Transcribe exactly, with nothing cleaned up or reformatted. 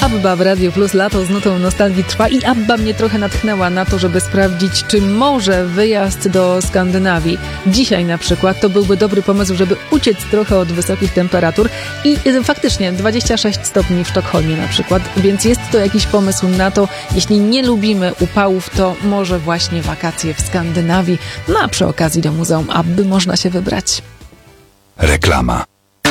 Abba w Radio Plus. Lato z nutą nostalgii trwa i Abba mnie trochę natchnęła na to, żeby sprawdzić, czy może wyjazd do Skandynawii dzisiaj na przykład to byłby dobry pomysł, żeby uciec trochę od wysokich temperatur i faktycznie dwadzieścia sześć stopni w Sztokholmie na przykład, więc jest to jakiś pomysł na to, jeśli nie lubimy upałów, to może właśnie wakacje w Skandynawii, no a przy okazji do Muzeum Abby można się wybrać. Reklama.